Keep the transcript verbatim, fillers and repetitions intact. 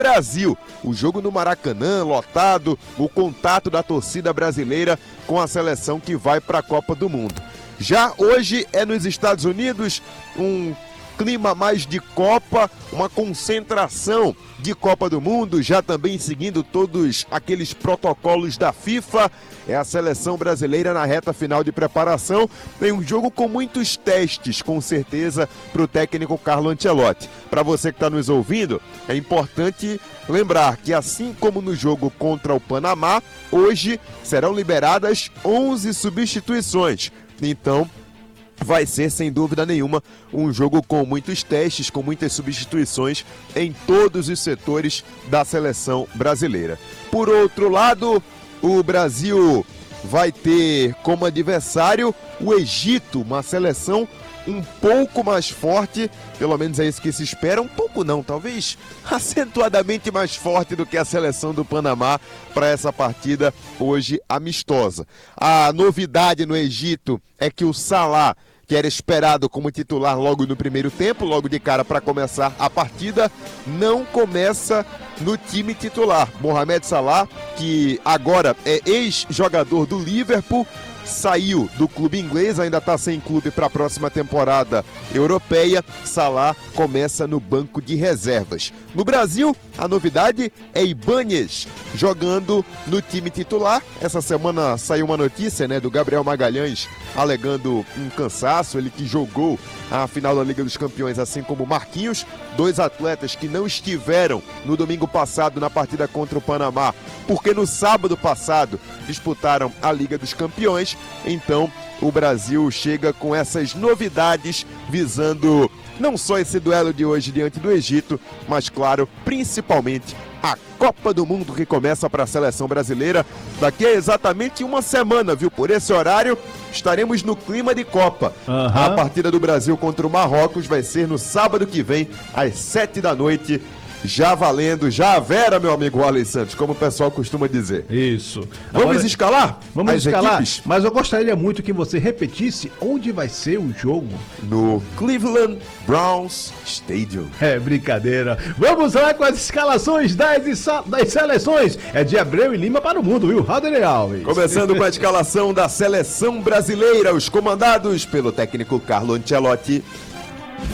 Brasil, o jogo no Maracanã, lotado, o contato da torcida brasileira com a seleção que vai para a Copa do Mundo. Já hoje é nos Estados Unidos, um clima mais de Copa, uma concentração de Copa do Mundo, já também seguindo todos aqueles protocolos da FIFA. É a seleção brasileira na reta final de preparação. Tem um jogo com muitos testes, com certeza, para o técnico Carlo Ancelotti. Para você que está nos ouvindo, é importante lembrar que, assim como no jogo contra o Panamá, hoje serão liberadas onze substituições. Então, vai ser, sem dúvida nenhuma, um jogo com muitos testes, com muitas substituições em todos os setores da seleção brasileira. Por outro lado, o Brasil vai ter como adversário o Egito, uma seleção um pouco mais forte, pelo menos é isso que se espera, um pouco não, talvez acentuadamente mais forte do que a seleção do Panamá para essa partida hoje amistosa. A novidade no Egito é que o Salah, que era esperado como titular logo no primeiro tempo, logo de cara para começar a partida, não começa no time titular. Mohamed Salah, que agora é ex-jogador do Liverpool, saiu do clube inglês, ainda está sem clube para a próxima temporada europeia. Salah começa no banco de reservas. No Brasil, a novidade é Ibáñez jogando no time titular. Essa semana saiu uma notícia, né, do Gabriel Magalhães alegando um cansaço, ele que jogou a final da Liga dos Campeões, assim como Marquinhos, dois atletas que não estiveram no domingo passado na partida contra o Panamá, porque no sábado passado disputaram a Liga dos Campeões. Então o Brasil chega com essas novidades visando não só esse duelo de hoje diante do Egito, mas claro, principalmente a Copa do Mundo que começa para a seleção brasileira daqui a exatamente uma semana, viu? Por esse horário estaremos no clima de Copa. Uhum. A partida do Brasil contra o Marrocos vai ser no sábado que vem, às sete da noite. Já valendo, já a Vera, meu amigo Wallace Santos, como o pessoal costuma dizer. Isso. Vamos Agora, escalar? Vamos as escalar, equipes? Mas eu gostaria muito que você repetisse onde vai ser o jogo. No Cleveland Browns Stadium. É brincadeira. Vamos lá com as escalações das, das seleções. É de Abreu e Lima para o mundo, viu? Rader Alves. Começando com a escalação da seleção brasileira, os comandados pelo técnico Carlo Ancelotti.